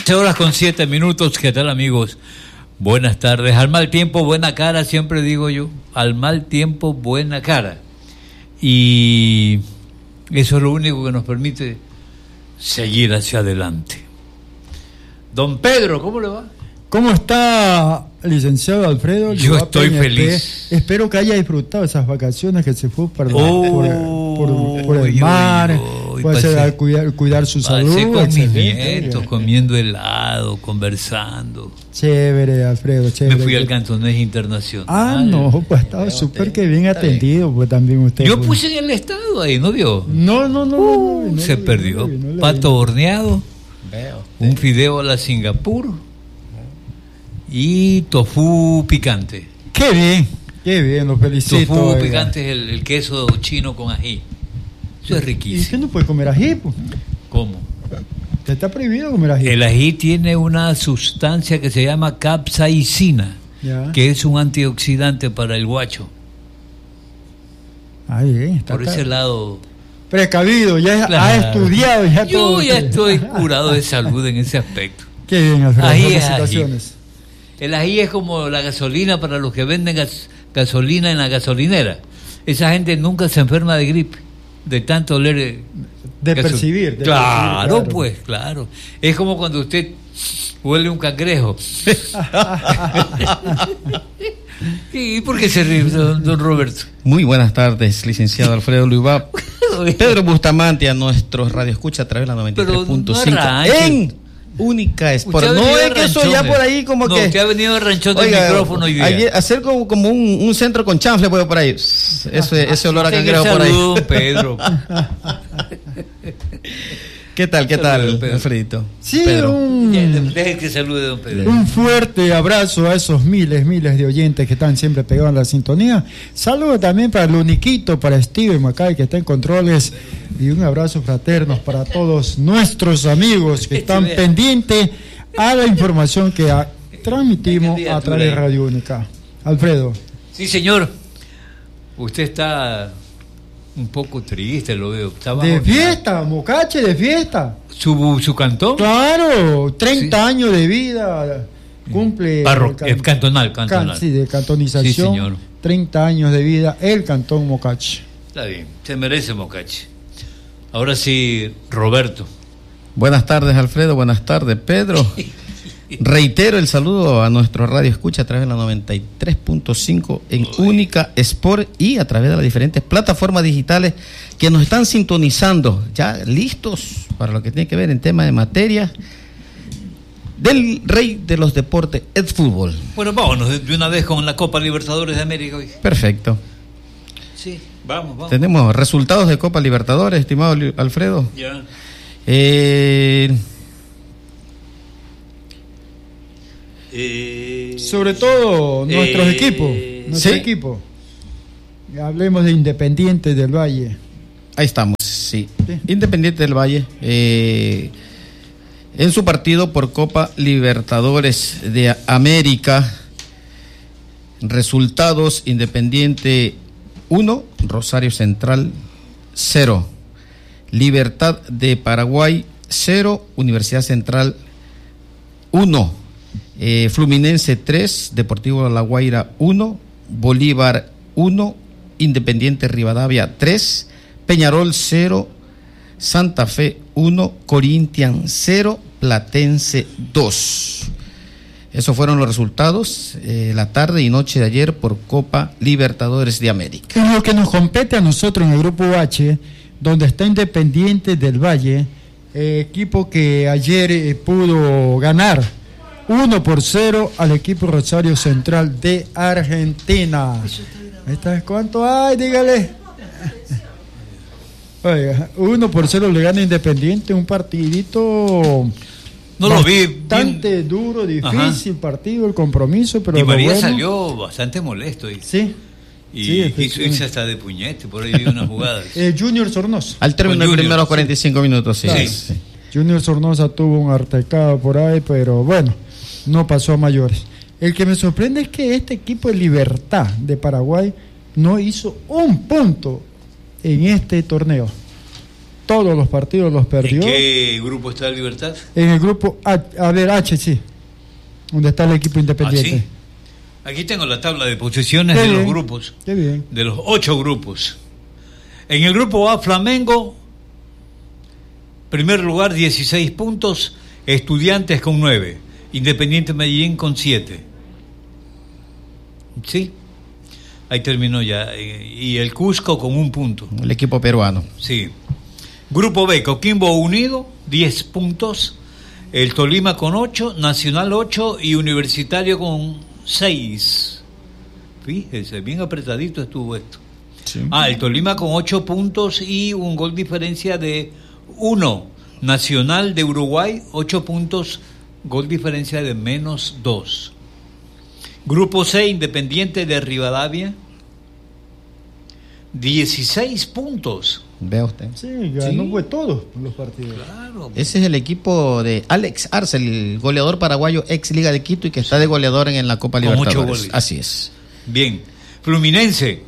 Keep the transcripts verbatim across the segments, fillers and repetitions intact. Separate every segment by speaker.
Speaker 1: trece horas con siete minutos. ¿Qué tal, amigos? Buenas tardes. Al mal tiempo, buena cara, siempre digo yo. Al mal tiempo, buena cara. Y eso es lo único que nos permite seguir hacia adelante. Don Pedro, ¿cómo le va?
Speaker 2: ¿Cómo está, licenciado Alfredo?
Speaker 1: Yo estoy
Speaker 2: Peña,
Speaker 1: feliz.
Speaker 2: Espero que haya disfrutado esas vacaciones que se fue por,
Speaker 1: oh,
Speaker 2: por, por, por el
Speaker 1: uy,
Speaker 2: mar,
Speaker 1: uy,
Speaker 2: puede
Speaker 1: pasé,
Speaker 2: ser cuidar, cuidar su salud.
Speaker 1: Pasé con mis
Speaker 2: excelente,
Speaker 1: nietos,
Speaker 2: oye.
Speaker 1: comiendo helado, conversando.
Speaker 2: Chévere, Alfredo, chévere.
Speaker 1: Me fui al Cantonés Internacional.
Speaker 2: Ah, no, pues estaba súper que bien atendido, pues también usted.
Speaker 1: Yo
Speaker 2: pues.
Speaker 1: puse en el estado ahí, ¿no vio?
Speaker 2: No, no, no.
Speaker 1: Uh,
Speaker 2: no, no, no
Speaker 1: se
Speaker 2: no,
Speaker 1: perdió.
Speaker 2: no, no, no,
Speaker 1: Pato horneado,
Speaker 3: Veo.
Speaker 1: un fideo a la Singapur y tofu picante.
Speaker 2: Qué bien, qué bien, lo felicito.
Speaker 1: Tofu
Speaker 2: oiga.
Speaker 1: picante es el, el queso chino con ají. Eso es
Speaker 2: ¿Y
Speaker 1: riquísimo.
Speaker 2: usted no puede comer ají? Pues?
Speaker 1: ¿Cómo?
Speaker 2: ¿Te está prohibido comer ají?
Speaker 1: El ají tiene una sustancia que se llama capsaicina,
Speaker 2: Ya.
Speaker 1: que es un antioxidante para el guacho.
Speaker 2: Ahí, eh, está
Speaker 1: Por ese
Speaker 2: claro.
Speaker 1: lado,
Speaker 2: Precavido, ya
Speaker 1: Claro.
Speaker 2: ha estudiado. Ya
Speaker 1: yo
Speaker 2: todo.
Speaker 1: ya estoy curado de salud en ese aspecto.
Speaker 2: Qué bien, Alfredo.
Speaker 1: Ají es
Speaker 2: felicitaciones.
Speaker 1: El ají es como la gasolina para los que venden gas- gasolina en la gasolinera. Esa gente nunca se enferma de gripe, de tanto oler. eh,
Speaker 2: De
Speaker 1: gaso-
Speaker 2: percibir. de
Speaker 1: claro,
Speaker 2: percibir,
Speaker 1: pues, claro. Es como cuando usted huele un cangrejo. ¿Y por qué se ríe, don, don Roberto?
Speaker 3: Muy buenas tardes, licenciado Alfredo Luibá. Pedro Bustamante, a nuestros radioescucha a través de la noventa y tres punto cinco
Speaker 1: no arranche.
Speaker 3: en Única Sport.
Speaker 1: Usted ha
Speaker 3: No
Speaker 1: venido
Speaker 3: es
Speaker 1: de
Speaker 3: que eso
Speaker 1: ranchón,
Speaker 3: ya
Speaker 1: eh.
Speaker 3: por ahí como
Speaker 1: no,
Speaker 3: que...
Speaker 1: usted ha venido de ranchón del
Speaker 3: Oiga,
Speaker 1: micrófono hoy día.
Speaker 3: ayer- hacer como, como un, un centro con chanfle pues, por ahí. Ese, ese olor a
Speaker 1: Tenga
Speaker 3: cangrejo por ahí.
Speaker 1: salud, don Pedro.
Speaker 3: ¿Qué tal, qué
Speaker 1: Saludos,
Speaker 3: tal,
Speaker 1: Pedro.
Speaker 3: Alfredito?
Speaker 2: Sí,
Speaker 3: Pedro.
Speaker 2: un,
Speaker 1: Deje que salude, don Pedro.
Speaker 2: un fuerte abrazo a esos miles, miles de oyentes que están siempre pegados en la sintonía. Saludos también para Luniquito, para Steven Macay, que está en controles. Y un abrazo fraterno para todos nuestros amigos que están pendientes a la información que a- transmitimos a través de Radio Única. Alfredo.
Speaker 1: Sí, señor. Usted está un poco triste, lo veo. Está bajo-
Speaker 2: De fiesta, Mocache, de fiesta.
Speaker 1: ¿Su, su cantón?
Speaker 2: Claro, treinta
Speaker 1: Sí.
Speaker 2: años de vida cumple.
Speaker 1: Parro-
Speaker 2: el can-
Speaker 1: eh, cantonal,
Speaker 2: can-
Speaker 1: cantonal.
Speaker 2: sí, de cantonización.
Speaker 1: Sí, señor.
Speaker 2: treinta años de vida, el cantón Mocache.
Speaker 1: Está bien, se merece Mocache. Ahora sí, Roberto.
Speaker 3: Buenas tardes, Alfredo. Buenas tardes, Pedro. Reitero el saludo a nuestro radio escucha a través de la noventa y tres punto cinco en Única Sport y a través de las diferentes plataformas digitales que nos están sintonizando, ya listos para lo que tiene que ver en tema de materia del rey de los deportes, el fútbol.
Speaker 1: Bueno, vámonos de- de una vez con la Copa Libertadores de América hoy.
Speaker 3: Perfecto.
Speaker 1: Sí, vamos, vamos.
Speaker 3: Tenemos resultados de Copa Libertadores, estimado Li- Alfredo.
Speaker 1: Ya.
Speaker 3: Eh,
Speaker 1: Eh,
Speaker 2: Sobre todo nuestros
Speaker 1: eh,
Speaker 2: equipos. Nuestro
Speaker 3: sí.
Speaker 2: equipo. Hablemos de Independiente del Valle.
Speaker 3: Ahí estamos, sí.
Speaker 2: Sí.
Speaker 3: Independiente del Valle, eh, en su partido por Copa Libertadores de América, resultados: Independiente uno, Rosario Central cero, Libertad de Paraguay cero, Universidad Central uno, eh, Fluminense tres, Deportivo La Guaira uno, Bolívar uno, Independiente Rivadavia tres, Peñarol cero, Santa Fe uno, Corinthians cero, Platense dos. Esos fueron los resultados eh, la tarde y noche de ayer por Copa Libertadores de América.
Speaker 2: En lo que nos compete a nosotros en el Grupo H, donde está Independiente del Valle, eh, equipo que ayer eh, pudo ganar uno por cero al equipo Rosario Central de Argentina. ¿Está cuánto hay? Dígale. Oiga, uno por cero le gana Independiente, un partidito
Speaker 1: No lo vi.
Speaker 2: bastante
Speaker 1: bien.
Speaker 2: duro, difícil
Speaker 1: Ajá.
Speaker 2: partido, el compromiso, pero
Speaker 1: Y
Speaker 2: lo
Speaker 1: María
Speaker 2: bueno-
Speaker 1: salió bastante molesto. Y,
Speaker 2: Sí.
Speaker 1: y
Speaker 2: sí,
Speaker 1: hizo
Speaker 2: efectivamente.
Speaker 1: irse hasta de puñete, por ahí vi unas jugadas.
Speaker 2: Eh, Junior Sornosa.
Speaker 3: Al término
Speaker 1: Con
Speaker 3: de los
Speaker 1: Junior,
Speaker 3: primeros
Speaker 1: sí.
Speaker 3: cuarenta y cinco minutos, sí.
Speaker 1: Sí.
Speaker 3: sí.
Speaker 2: Junior Sornosa tuvo un artecado por ahí, pero bueno, no pasó a mayores. El que me sorprende es que este equipo de Libertad de Paraguay no hizo un punto en este torneo. todos los partidos los perdió.
Speaker 1: ¿En qué grupo está Libertad?
Speaker 2: En el grupo H, a ver, H, sí, donde está el equipo Independiente.
Speaker 1: ¿Ah, sí? Aquí tengo la tabla de posiciones
Speaker 2: Qué
Speaker 1: de
Speaker 2: bien,
Speaker 1: los grupos,
Speaker 2: qué bien.
Speaker 1: de los ocho grupos. En el grupo A, Flamengo, primer lugar, dieciséis puntos, Estudiantes con nueve, Independiente Medellín con siete. Sí, ahí terminó ya. Y el Cusco con un punto.
Speaker 3: El equipo peruano.
Speaker 1: Sí. Grupo B, Coquimbo Unido, diez puntos, el Tolima con ocho, Nacional ocho y Universitario con seis. Fíjese, bien apretadito estuvo esto.
Speaker 3: Sí.
Speaker 1: Ah, el Tolima con ocho puntos y un gol diferencia de uno. Nacional de Uruguay, ocho puntos, gol diferencia de menos dos. Grupo C, Independiente de Rivadavia, dieciséis puntos.
Speaker 3: Vea usted.
Speaker 2: Sí, ganó
Speaker 1: Sí.
Speaker 2: pues todos los partidos.
Speaker 1: Claro.
Speaker 3: Ese es el equipo de Alex Arce, el goleador paraguayo ex Liga de Quito y que está de goleador en la Copa
Speaker 1: Con ocho
Speaker 3: Libertadores.
Speaker 1: goles.
Speaker 3: Así es.
Speaker 1: Bien. Fluminense,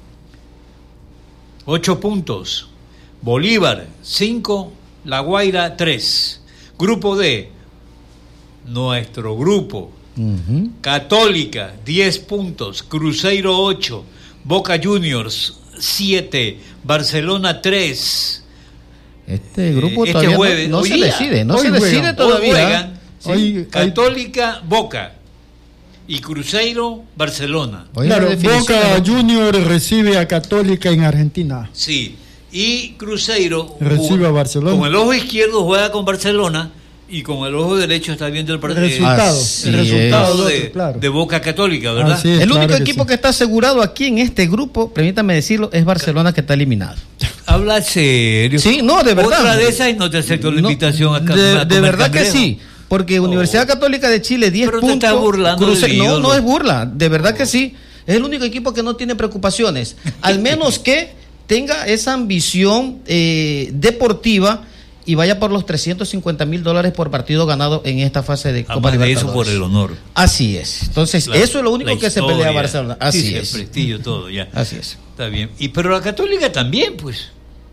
Speaker 1: ocho puntos. Bolívar, cinco. La Guaira, tres. Grupo D, nuestro grupo.
Speaker 3: Uh-huh.
Speaker 1: Católica, diez puntos. Cruzeiro, ocho. Boca Juniors, siete. Barcelona, tres.
Speaker 3: Este grupo
Speaker 1: Este
Speaker 3: todavía
Speaker 1: jueves,
Speaker 3: no, no
Speaker 1: hoy
Speaker 3: se
Speaker 1: día,
Speaker 3: decide, no
Speaker 2: hoy
Speaker 3: se
Speaker 2: juegan.
Speaker 3: decide
Speaker 1: Hoy
Speaker 3: todavía.
Speaker 1: juegan, sí,
Speaker 2: Hoy-
Speaker 1: Católica, Boca. Y Cruzeiro, Barcelona.
Speaker 3: Hoy
Speaker 2: Claro,
Speaker 3: la definición
Speaker 2: Boca
Speaker 3: de-
Speaker 2: Junior recibe a Católica en Argentina.
Speaker 1: Sí. Y Cruzeiro
Speaker 2: Recibe
Speaker 1: juega-
Speaker 2: a Barcelona.
Speaker 1: con el ojo izquierdo juega con Barcelona y con el ojo derecho está viendo el
Speaker 2: El
Speaker 1: partido.
Speaker 2: resultado,
Speaker 3: Así
Speaker 2: el resultado
Speaker 1: de,
Speaker 2: del otro, claro.
Speaker 1: de Boca Católica, ¿verdad?
Speaker 2: Así es.
Speaker 3: El
Speaker 2: claro
Speaker 3: único
Speaker 2: que
Speaker 3: equipo
Speaker 2: sí.
Speaker 3: que está asegurado aquí en este grupo, permítame decirlo, es Barcelona, que está eliminado.
Speaker 1: Habla serio.
Speaker 3: Sí, no, de verdad.
Speaker 1: Otra de esas y no te acepto la
Speaker 3: No,
Speaker 1: invitación a,
Speaker 3: de,
Speaker 1: a
Speaker 3: de
Speaker 1: comer
Speaker 3: verdad que
Speaker 1: cangrejo.
Speaker 3: sí, porque
Speaker 1: Oh.
Speaker 3: Universidad Católica de Chile diez
Speaker 1: Pero te
Speaker 3: puntos.
Speaker 1: estás burlando
Speaker 3: Cruce-
Speaker 1: del
Speaker 3: no,
Speaker 1: ídolo.
Speaker 3: no es burla, de verdad que sí. Es el único equipo que no tiene preocupaciones, al menos que tenga esa ambición eh, deportiva y vaya por los trescientos cincuenta mil dólares por partido ganado en esta fase de Copa
Speaker 1: Además de
Speaker 3: Libertadores.
Speaker 1: eso por el honor.
Speaker 3: Así es. Entonces,
Speaker 1: La-
Speaker 3: eso es lo único
Speaker 1: la
Speaker 3: que se
Speaker 1: historia.
Speaker 3: pelea Barcelona. Así
Speaker 1: Sí, sí,
Speaker 3: es.
Speaker 1: el prestigio, todo, ya.
Speaker 3: Así es.
Speaker 1: Está bien. Y pero la Católica también, pues.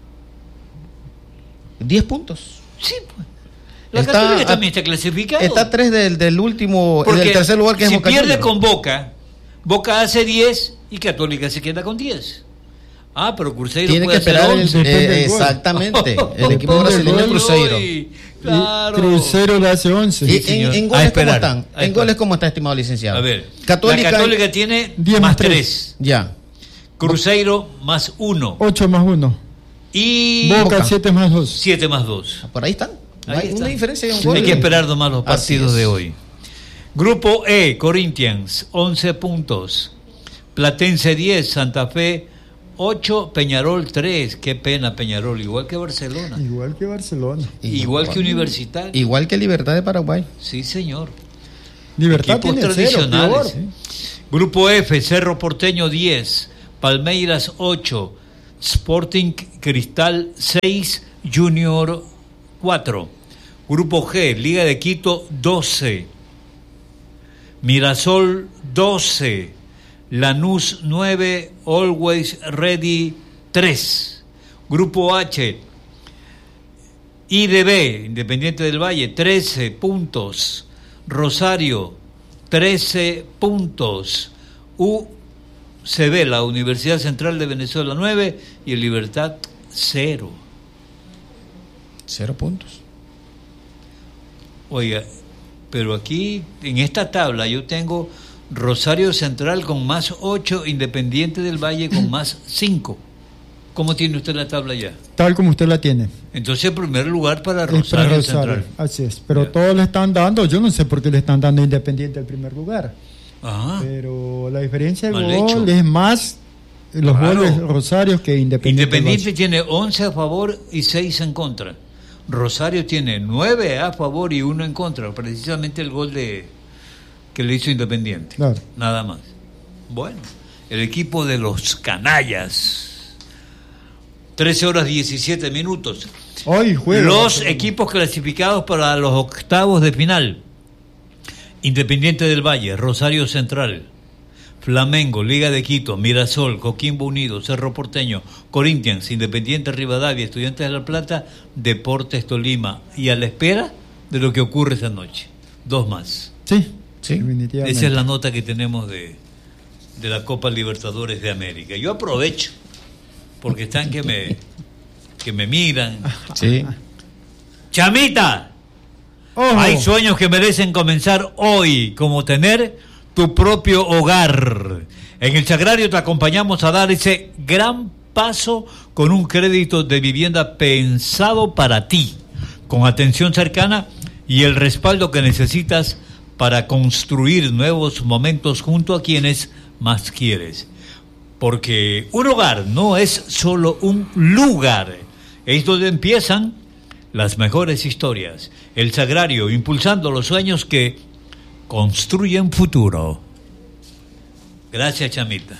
Speaker 3: diez puntos.
Speaker 1: Sí, pues. La
Speaker 3: Está
Speaker 1: Católica
Speaker 3: a-
Speaker 1: también está clasificada.
Speaker 3: Está a tres del, del último,
Speaker 1: Porque
Speaker 3: del tercer lugar que es
Speaker 1: si
Speaker 3: Boca
Speaker 1: pierde
Speaker 3: Juniors.
Speaker 1: con Boca, Boca hace diez y Católica se queda con diez. Ah, pero Cruzeiro
Speaker 3: Tiene que
Speaker 1: puede hacer
Speaker 3: esperar el,
Speaker 1: once.
Speaker 2: Depende
Speaker 3: eh,
Speaker 2: del gol.
Speaker 3: exactamente. El equipo
Speaker 2: Depende del
Speaker 3: brasileño
Speaker 2: gol.
Speaker 3: Cruzeiro.
Speaker 1: Uy,
Speaker 2: Y
Speaker 1: claro.
Speaker 2: Cruzeiro le hace once.
Speaker 3: Y
Speaker 1: señor.
Speaker 3: en, en
Speaker 1: A
Speaker 3: goles cómo
Speaker 1: esperar,
Speaker 3: están,
Speaker 1: a
Speaker 3: en
Speaker 1: esperar.
Speaker 3: goles cómo está, estimado licenciado.
Speaker 1: A ver,
Speaker 3: Católica,
Speaker 1: la Católica tiene
Speaker 2: diez
Speaker 1: más
Speaker 2: más tres.
Speaker 1: tres.
Speaker 3: ya.
Speaker 1: Cruzeiro más uno.
Speaker 2: ocho más uno.
Speaker 1: Y
Speaker 2: Boca
Speaker 3: Boca.
Speaker 2: siete más dos.
Speaker 1: siete más dos.
Speaker 3: Por ahí están. No
Speaker 1: Ahí
Speaker 3: hay
Speaker 1: está.
Speaker 3: una diferencia de un
Speaker 1: Sí.
Speaker 3: gol.
Speaker 1: Hay que esperar nomás los
Speaker 3: Así
Speaker 1: partidos
Speaker 3: es.
Speaker 1: de hoy. Grupo E, Corinthians, once puntos. Platense diez, Santa Fe ocho, Peñarol tres. Qué pena Peñarol, igual que Barcelona.
Speaker 2: Igual que Barcelona.
Speaker 1: Igual que Universitario.
Speaker 3: Igual que Libertad de Paraguay.
Speaker 1: Sí, señor.
Speaker 2: Libertad
Speaker 1: Equipos
Speaker 2: tiene cero,
Speaker 1: tradicionales.
Speaker 2: peor.
Speaker 1: ¿eh? Grupo F, Cerro Porteño diez, Palmeiras ocho, Sporting Cristal seis, Junior cuatro. Grupo G, Liga de Quito doce, Mirasol doce, Lanús nueve, Always Ready tres. Grupo H, I D B, Independiente del Valle, trece puntos. Rosario, trece puntos. U C B, la Universidad Central de Venezuela, nueve. Y el Libertad, cero.
Speaker 3: Cero puntos.
Speaker 1: Oiga, pero aquí, en esta tabla, yo tengo Rosario Central con más ocho, Independiente del Valle con más cinco. ¿Cómo tiene usted la tabla ya?
Speaker 2: Tal como usted la tiene.
Speaker 1: Entonces, en primer lugar para
Speaker 2: Es para
Speaker 1: Rosario,
Speaker 2: Rosario.
Speaker 1: Central.
Speaker 2: Así es. Pero
Speaker 1: Ya.
Speaker 2: todos le están dando, yo no sé por qué le están dando a Independiente el primer lugar.
Speaker 1: Ajá.
Speaker 2: Pero la diferencia de
Speaker 1: Mal
Speaker 2: gol
Speaker 1: hecho.
Speaker 2: es más los
Speaker 1: Claro.
Speaker 2: goles Rosario que Independiente.
Speaker 1: Independiente tiene once a favor y seis en contra. Rosario tiene nueve a favor y uno en contra. Precisamente el gol de que le hizo Independiente.
Speaker 2: Claro.
Speaker 1: Nada más. Bueno, el equipo de los canallas. trece horas diecisiete minutos.
Speaker 2: Hoy juega
Speaker 1: Los
Speaker 2: Barcelona.
Speaker 1: equipos clasificados para los octavos de final. Independiente del Valle, Rosario Central, Flamengo, Liga de Quito, Mirasol, Coquimbo Unido, Cerro Porteño, Corinthians, Independiente Rivadavia, Estudiantes de La Plata, Deportes Tolima. Y a la espera de lo que ocurre esta noche. Dos más.
Speaker 2: Sí,
Speaker 3: sí.
Speaker 2: Definitivamente.
Speaker 1: Esa es la nota que tenemos de, de la Copa Libertadores de América. Yo aprovecho, porque están que me, que me miran.
Speaker 3: Sí.
Speaker 1: ¡Chamita!
Speaker 2: Ojo.
Speaker 1: Hay sueños que merecen comenzar hoy, como tener tu propio hogar. En el Sagrario te acompañamos a dar ese gran paso con un crédito de vivienda pensado para ti, con atención cercana y el respaldo que necesitas para construir nuevos momentos junto a quienes más quieres. Porque un hogar no es solo un lugar, es donde empiezan las mejores historias. El Sagrario, impulsando los sueños que construyen futuro. Gracias, Chamita.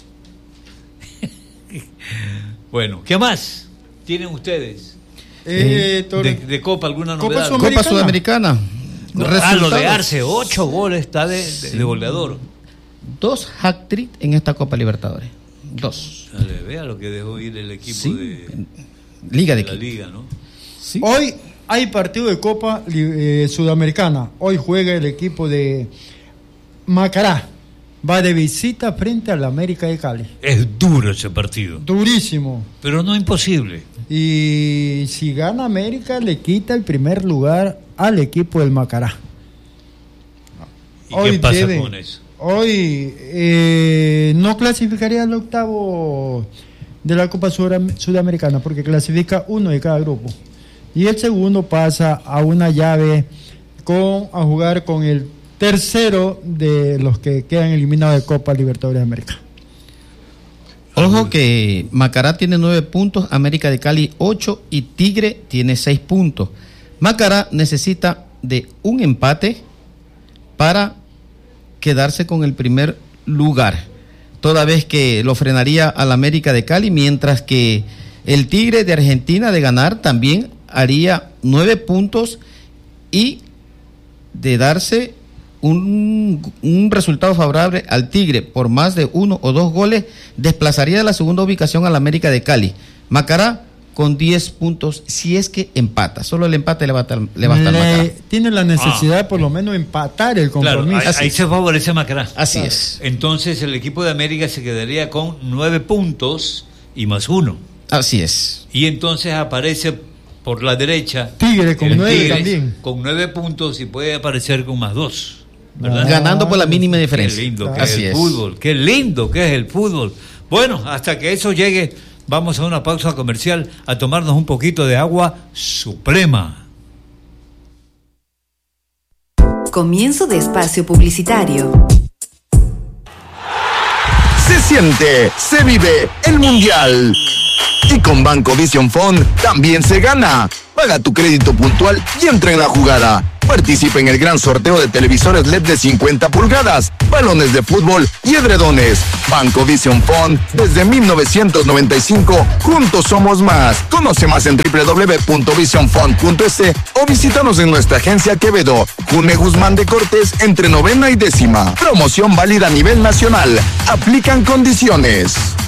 Speaker 1: Bueno, ¿qué más tienen ustedes?
Speaker 2: Eh, Toro-
Speaker 1: De, de Copa, ¿alguna
Speaker 2: Copa
Speaker 1: novedad?
Speaker 2: Sudamericana.
Speaker 3: Copa Sudamericana.
Speaker 1: Ah, lo de
Speaker 3: Resultados.
Speaker 1: Arce, ocho goles está de, de, de goleador.
Speaker 3: Dos hat-trick en esta Copa Libertadores. Dos.
Speaker 1: Dale, vea lo que dejó ir el equipo
Speaker 3: Sí.
Speaker 1: de,
Speaker 3: Liga
Speaker 1: de
Speaker 3: de
Speaker 1: la
Speaker 3: Quito.
Speaker 1: Liga, ¿no?
Speaker 3: Sí.
Speaker 2: Hoy hay partido de Copa eh, Sudamericana. Hoy juega el equipo de Macará. Va de visita frente al América de Cali.
Speaker 1: Es duro ese partido,
Speaker 2: Durísimo.
Speaker 1: pero no imposible.
Speaker 2: Y si gana América, le quita el primer lugar al equipo del Macará.
Speaker 1: ¿Y
Speaker 2: Hoy
Speaker 1: qué pasa
Speaker 2: debe-
Speaker 1: con eso?
Speaker 2: Hoy eh, no clasificaría al octavo de la Copa Sudam- Sudamericana porque clasifica uno de cada grupo. Y el segundo pasa a una llave con a jugar con el tercero de los que quedan eliminados de Copa Libertadores de América.
Speaker 3: Ojo que Macará tiene nueve puntos, América de Cali ocho y Tigre tiene seis puntos. Macará necesita de un empate para quedarse con el primer lugar, toda vez que lo frenaría al América de Cali, mientras que el Tigre de Argentina de ganar también haría nueve puntos y de darse un, un resultado favorable al Tigre por más de uno o dos goles, desplazaría de la segunda ubicación al América de Cali. Macará con diez puntos si es que empata, solo el empate le va a estar, le va a estar
Speaker 2: Le-
Speaker 3: Macará.
Speaker 2: tiene la necesidad de por lo menos empatar el
Speaker 1: Claro,
Speaker 2: compromiso.
Speaker 1: ahí, ahí se favorece a Macará.
Speaker 3: Así
Speaker 2: Claro.
Speaker 3: es,
Speaker 1: Entonces el equipo de América se quedaría con nueve puntos y más uno.
Speaker 3: así es.
Speaker 1: Y entonces aparece por la derecha
Speaker 2: Tigre con
Speaker 1: el
Speaker 2: nueve
Speaker 1: Tigres
Speaker 2: también.
Speaker 1: con nueve puntos y puede aparecer con más dos. ¿Verdad?
Speaker 2: Ah,
Speaker 3: Ganando por la mínima
Speaker 1: Qué
Speaker 3: diferencia.
Speaker 1: lindo que
Speaker 3: Así
Speaker 1: es el
Speaker 3: es.
Speaker 1: fútbol, qué lindo que es el fútbol. Bueno, hasta que eso llegue, vamos a una pausa comercial a tomarnos un poquito de agua suprema.
Speaker 4: Comienzo de espacio publicitario.
Speaker 5: Se siente, se vive el Mundial. Y con Banco Vision Fund también se gana. Paga tu crédito puntual y entra en la jugada. Participa en el gran sorteo de televisores L E D de cincuenta pulgadas, balones de fútbol y edredones. Banco Vision Fund, desde mil novecientos noventa y cinco, juntos somos más. Conoce más en doble u doble u doble u punto vision fund punto es o visítanos en nuestra agencia Quevedo, June Guzmán de Cortés, entre novena y décima. Promoción válida a nivel nacional. Aplican condiciones.